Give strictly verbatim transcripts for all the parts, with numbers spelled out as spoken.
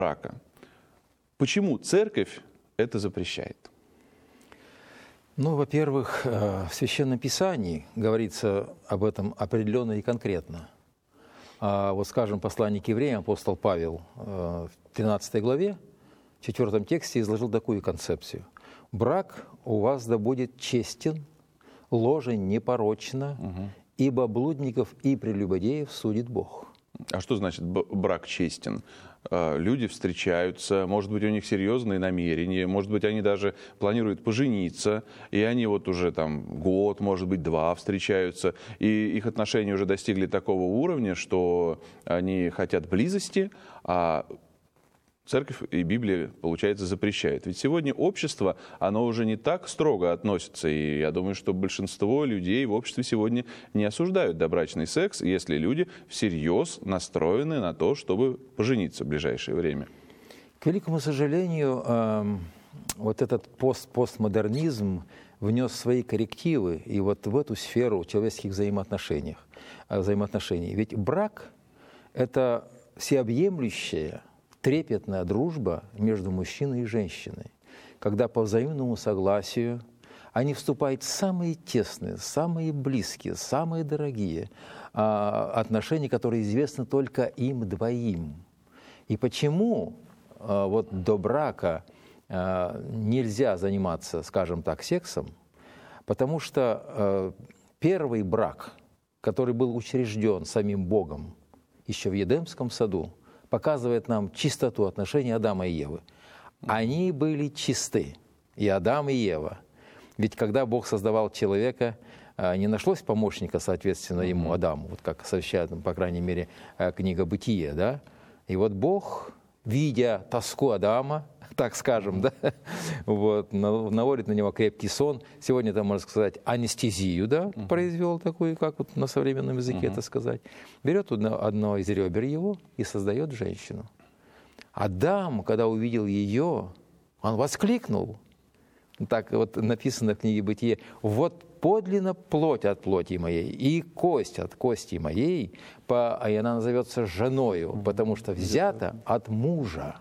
брака. Почему церковь это запрещает? Ну, во-первых, в Священном Писании говорится об этом определенно и конкретно. А вот, скажем, послание к евреям апостол Павел в тринадцатой главе, в четвертом тексте изложил такую концепцию. «Брак у вас да будет честен, ложе непорочно, угу. ибо блудников и прелюбодеев судит Бог». А что значит брак честен? Люди встречаются, может быть, у них серьезные намерения, может быть, они даже планируют пожениться, и они вот уже там год, может быть, два встречаются, и их отношения уже достигли такого уровня, что они хотят близости, а церковь и Библия, получается, запрещают. Ведь сегодня общество, оно уже не так строго относится, и я думаю, что большинство людей в обществе сегодня не осуждают добрачный секс, если люди всерьез настроены на то, чтобы пожениться в ближайшее время. К великому сожалению, э, вот этот пост постмодернизм внес свои коррективы и вот в эту сферу человеческих взаимоотношений. взаимоотношений. Ведь брак – это всеобъемлющая, трепетная дружба между мужчиной и женщиной, когда по взаимному согласию они вступают в самые тесные, самые близкие, самые дорогие а, отношения, которые известны только им двоим. И почему а, вот до брака а, нельзя заниматься, скажем так, сексом? Потому что а, первый брак, который был учрежден самим Богом еще в Едемском саду, показывает нам чистоту отношений Адама и Евы. Они были чисты, и Адам, и Ева. Ведь когда Бог создавал человека, не нашлось помощника, соответственно, ему, Адаму, вот как сообщает, по крайней мере, книга «Бытие», да? И вот Бог, видя тоску Адама, так скажем, да, вот, наводит на него крепкий сон. Сегодня, там, можно сказать, анестезию, да, uh-huh. произвел такую, как вот на современном языке uh-huh. это сказать. Берет одно, одно из ребер его и создает женщину. Адам, когда увидел ее, он воскликнул. Так вот написано в книге «Бытие». «Вот подлинно плоть от плоти моей и кость от кости моей, по, и она назовется женою, потому что взята от мужа».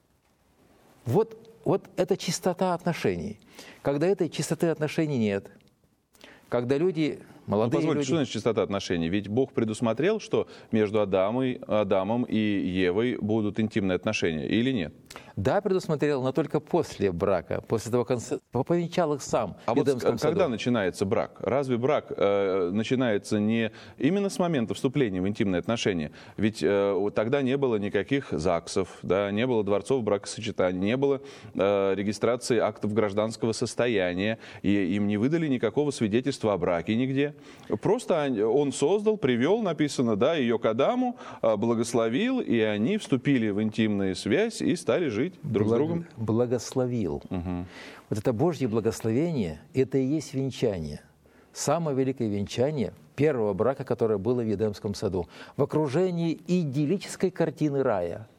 Вот, вот это чистота отношений. Когда этой чистоты отношений нет, когда люди, молодые ну, позвольте, люди... что значит чистота отношений? Ведь Бог предусмотрел, что между Адамой, Адамом и Евой будут интимные отношения, или нет? Да, предусмотрел, но только после брака, после того, как он повенчал их сам. А вот когда саду. начинается брак? Разве брак э, начинается не именно с момента вступления в интимные отношения? Ведь э, тогда не было никаких ЗАГСов, да, не было дворцов бракосочетания, не было э, регистрации актов гражданского состояния, и им не выдали никакого свидетельства о браке нигде. Просто он создал, привел, написано, да, ее к Адаму, благословил, и они вступили в интимную связь и стали жить друг Благ... с другом. Благословил. Угу. Вот это Божье благословение, это и есть венчание. Самое великое венчание первого брака, которое было в Едемском саду. В окружении идиллической картины рая.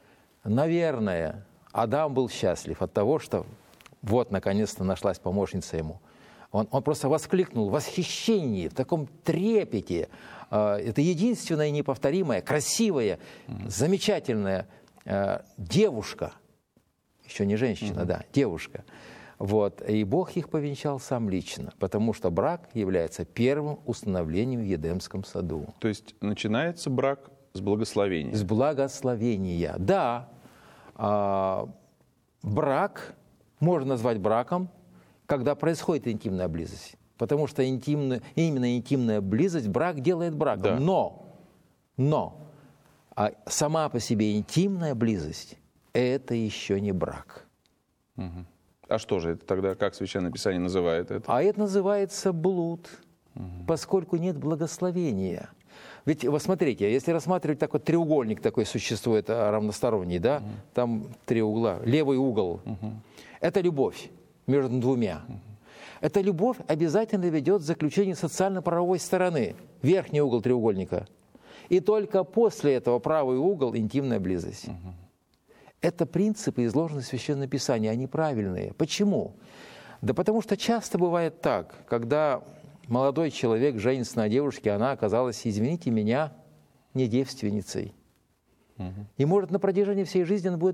Наверное, Адам был счастлив от того, что вот, наконец-то, нашлась помощница ему. Он, он просто воскликнул в восхищении, в таком трепете. Это единственная неповторимая, красивая, mm-hmm. замечательная э, девушка, еще не женщина, mm-hmm. да, девушка. Вот. И Бог их повенчал сам лично, потому что брак является первым установлением в Едемском саду. То есть начинается брак с благословения? С благословения, да. А, брак можно назвать браком, когда происходит интимная близость. Потому что интимная, именно интимная близость брак делает браком. Да. Но, но а сама по себе интимная близость – это еще не брак. Угу. А что же это тогда, как Священное Писание называет это? А это называется блуд, угу. поскольку нет благословения. Ведь, вот смотрите, если рассматривать такой треугольник, такой существует равносторонний, да, угу. там три угла, левый угол угу. – это любовь между двумя. Угу. Эта любовь обязательно ведет к заключению социально-правовой стороны, верхний угол треугольника. И только после этого правый угол – интимная близость. Угу. Это принципы, изложенные в Священном Писании, они правильные. Почему? Да потому что часто бывает так, когда молодой человек женится на девушке, она оказалась, извините меня, не девственницей. Угу. И может на протяжении всей жизни она будет